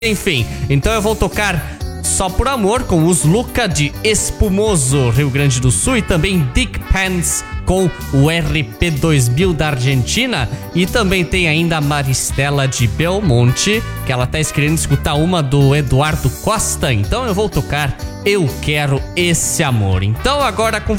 Enfim, então eu vou tocar Só Por Amor com os Luca de Espumoso, Rio Grande do Sul, e também Dick Pants com o RP2000 da Argentina. E também tem ainda a Maristela de Belmonte, que ela tá querendo escutar uma do Eduardo Costa. Então eu vou tocar Eu Quero Esse Amor. Então agora com